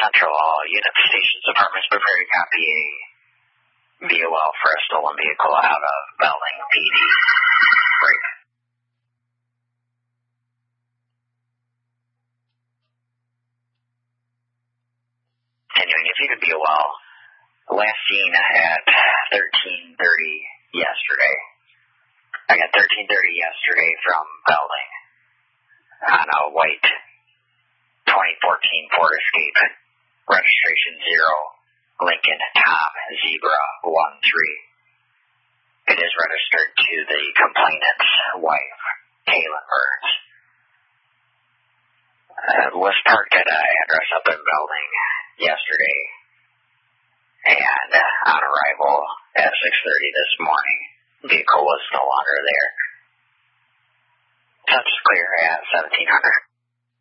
Central, all units, stations, departments prepare to copy a BOL for a stolen vehicle out of Belding PD. Break. Continuing, if you could BOL, last seen at 13:30 yesterday. I got 13:30 yesterday from Belding on a white 2014 Ford Escape, registration 0, Lincoln Tom Zebra 13. It is registered to the complainant's wife, Kaylin Burns. Was parked at an address up in Belding yesterday, and on arrival at 6:30 this morning, vehicle was no longer there. Touch clear at 1700.